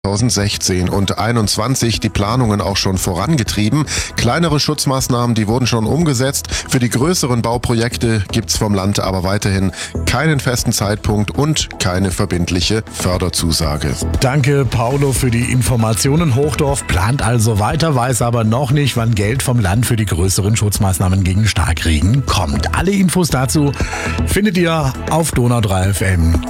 2016 und 2021 die Planungen auch schon vorangetrieben. Kleinere Schutzmaßnahmen, die wurden schon umgesetzt. Für die größeren Bauprojekte gibt's vom Land aber weiterhin keinen festen Zeitpunkt und keine verbindliche Förderzusage. Danke, Paulo, für die Informationen. Hochdorf plant also weiter, weiß aber noch nicht, wann Geld vom Land für die größeren Schutzmaßnahmen gegen Starkregen kommt. Alle Infos dazu findet ihr auf donau3fm.de.